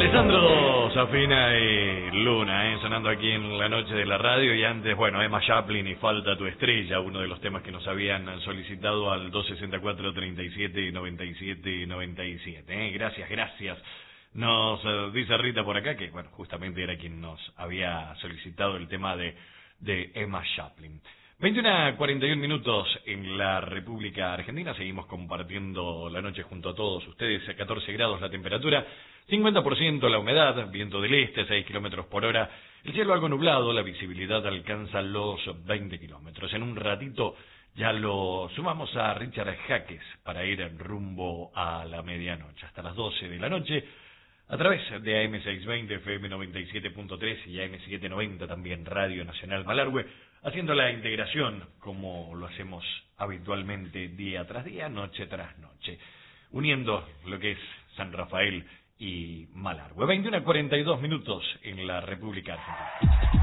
Alessandro Safina y Luna, sonando aquí en la noche de la radio. Y antes, bueno, Emma Chaplin y Falta tu estrella, uno de los temas que nos habían solicitado al 264-37-97-97. Gracias. Nos dice Rita por acá que, bueno, justamente era quien nos había solicitado el tema de Emma Chaplin. 21:41 en la República Argentina. Seguimos compartiendo la noche junto a todos ustedes. A 14 grados la temperatura, 50% la humedad, viento del este, 6 kilómetros por hora. El cielo algo nublado, la visibilidad alcanza los 20 kilómetros. En un ratito ya lo sumamos a Richard Jaques para ir en rumbo a la medianoche. Hasta las 12 de la noche, a través de AM620, FM 97.3 y AM790 también, Radio Nacional Malargüe, haciendo la integración como lo hacemos habitualmente día tras día, noche tras noche, uniendo lo que es San Rafael y Malargüe. 21:42 en la República Argentina.